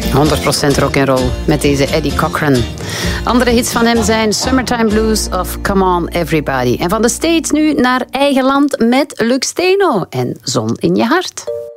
100% rock'n'roll met deze Eddie Cochran. Andere hits van hem zijn Summertime Blues of Come On Everybody. En van de States nu naar eigen land met Lux Steno en Zon in je hart.